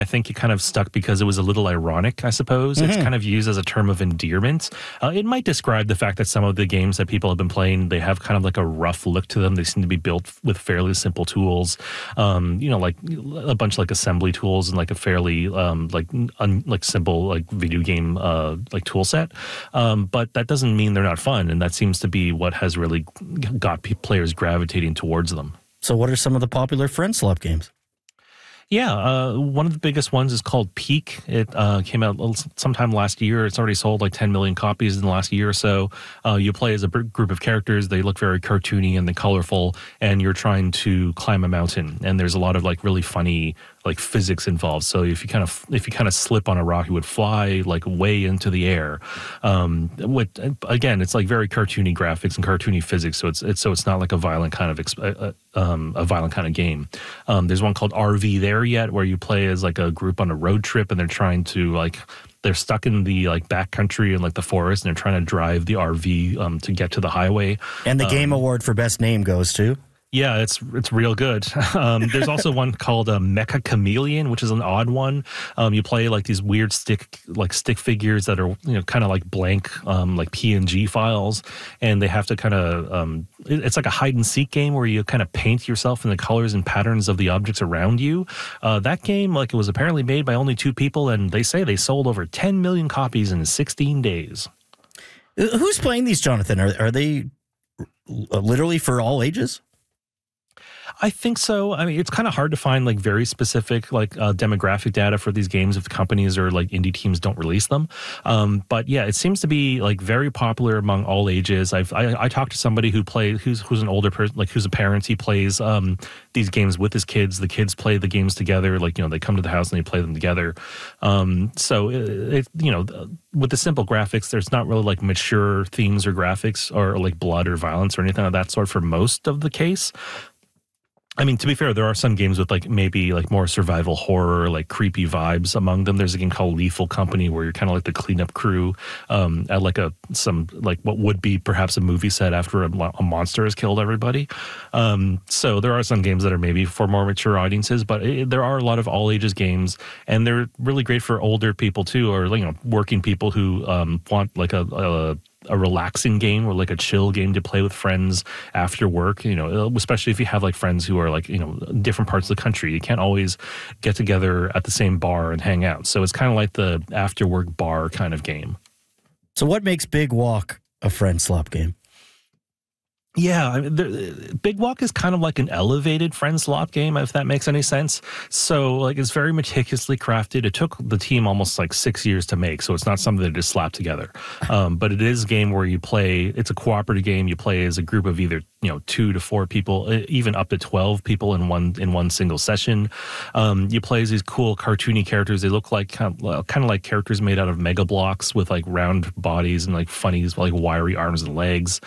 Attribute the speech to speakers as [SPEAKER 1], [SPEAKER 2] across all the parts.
[SPEAKER 1] I think it kind of stuck because it was a little ironic, I suppose. It's kind of used as a term of endearment. It might describe the fact that some of the games that people have been playing, they have kind of like a rough look to them. They seem to be built with fairly simple tools, like a bunch of like assembly tools and like a fairly like simple like video game like tool set. But that doesn't mean they're not fun, and that seems to be what has really got players gravitating towards them.
[SPEAKER 2] So what are some of the popular Friend Swap games?
[SPEAKER 1] Yeah, one of the biggest ones is called Peak. It came out sometime last year. It's already sold like 10 million copies in the last year or so. You play as a group of characters. They look very cartoony and colorful, and you're trying to climb a mountain. And there's a lot of like really funny like physics involved. So if you kind of slip on a rock, you would fly like way into the air. Again, it's like very cartoony graphics and cartoony physics. So it's not like a violent kind of game. There's one called RV There Yet, where you play as like a group on a road trip, and they're trying to they're stuck in the like backcountry and like the forest, and they're trying to drive the RV to get to the highway.
[SPEAKER 2] And the game award for best name goes to.
[SPEAKER 1] Yeah, it's real good. There's also one called Mecha Chameleon, which is an odd one. You play like these weird stick figures that are kind of like blank like PNG files, and they have to kind of it's like a hide and seek game where you kind of paint yourself in the colors and patterns of the objects around you. That game, like, it was apparently made by only 2 people, and they say they sold over 10 million copies in 16 days.
[SPEAKER 2] Who's playing these, Jonathan? Are they literally for all ages?
[SPEAKER 1] I think so. I mean, it's kind of hard to find like very specific like demographic data for these games if companies or like indie teams don't release them. But yeah, it seems to be like very popular among all ages. I talked to somebody who's an older person, like who's a parent. He plays these games with his kids. The kids play the games together. Like, they come to the house and they play them together. So with the simple graphics, there's not really like mature themes or graphics or like blood or violence or anything of that sort for most of the case. I mean, to be fair, there are some games with like maybe like more survival horror, like creepy vibes among them. There's a game called Lethal Company where you're kind of like the cleanup crew at like some what would be perhaps a movie set after a monster has killed everybody. So there are some games that are maybe for more mature audiences, but there are a lot of all ages games, and they're really great for older people too, or working people who want like a relaxing game or like a chill game to play with friends after work, especially if you have like friends who are like, different parts of the country. You can't always get together at the same bar and hang out. So it's kind of like the after work bar kind of game.
[SPEAKER 2] So what makes Big Walk a Friend Swap game?
[SPEAKER 1] Yeah, I mean, Big Walk is kind of like an elevated Friend Swap game, if that makes any sense. So, like, it's very meticulously crafted. It took the team almost like 6 years to make, so it's not something that just slapped together. But it is a game where you play. It's a cooperative game. You play as a group of either 2 to 4 people, even up to 12 people in one single session. You play as these cool cartoony characters. They look like kind of like characters made out of Mega Blocks with like round bodies and like funny, like wiry arms and legs.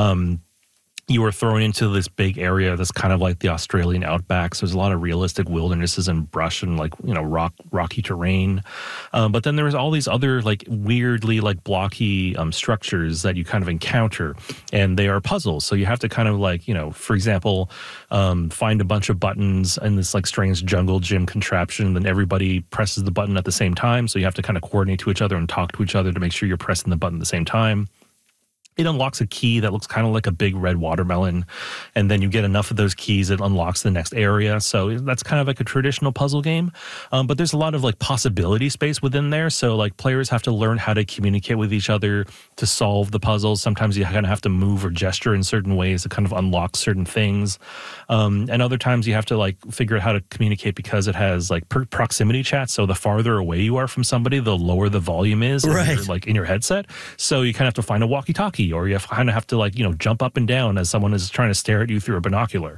[SPEAKER 1] You were thrown into this big area that's kind of like the Australian outback. So there's a lot of realistic wildernesses and brush and like, rocky terrain. But then there was all these other like weirdly like blocky structures that you kind of encounter, and they are puzzles. So you have to kind of like, for example, find a bunch of buttons in this like strange jungle gym contraption. And then everybody presses the button at the same time. So you have to kind of coordinate to each other and talk to each other to make sure you're pressing the button at the same time. It unlocks a key that looks kind of like a big red watermelon, and then you get enough of those keys, it unlocks the next area. So that's kind of like a traditional puzzle game, but there's a lot of like possibility space within there. So like players have to learn how to communicate with each other to solve the puzzles. Sometimes you kind of have to move or gesture in certain ways to kind of unlock certain things, and other times you have to like figure out how to communicate because it has like proximity chat. So the farther away you are from somebody, the lower the volume is,
[SPEAKER 2] right,
[SPEAKER 1] like in your headset. So you kind of have to find a walkie-talkie, or you kind of have to like, jump up and down as someone is trying to stare at you through a binocular.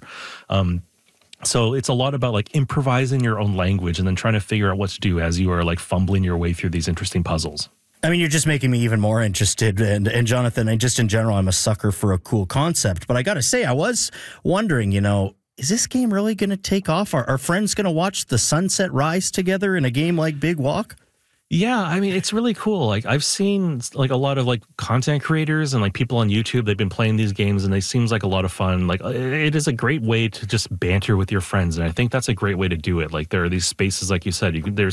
[SPEAKER 1] So it's a lot about like improvising your own language and then trying to figure out what to do as you are like fumbling your way through these interesting puzzles.
[SPEAKER 2] I mean, you're just making me even more interested. And Jonathan, and just in general, I'm a sucker for a cool concept. But I got to say, I was wondering, is this game really going to take off? Are friends going to watch the sunset rise together in a game like Big Walk?
[SPEAKER 1] Yeah, I mean, it's really cool. Like, I've seen like a lot of like content creators and like people on YouTube, they've been playing these games and they seems like a lot of fun. Like, it is a great way to just banter with your friends. And I think that's a great way to do it. Like, there are these spaces, like you said, there's